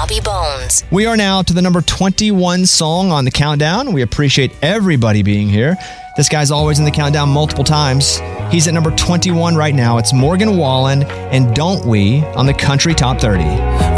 Bobby Bones. We are now to the number 21 song on the countdown. We appreciate everybody being here. This guy's always in the countdown multiple times. He's at number 21 right now. It's Morgan Wallen and Don't We on the Country Top 30.